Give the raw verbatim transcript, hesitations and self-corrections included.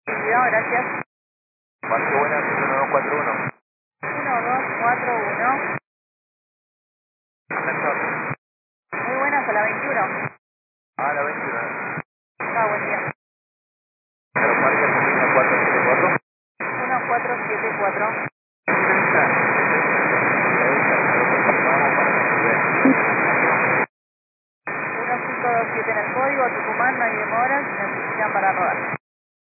Cuidado, gracias. Parque Buenas, uno dos cuatro uno. uno dos cuatro uno. Ascensor. Muy buenas, a la veintiuno. A la veintiuno. Ah, buen día. Aeroparque Argentina cuatro siete cuatro. uno cuatro siete cuatro.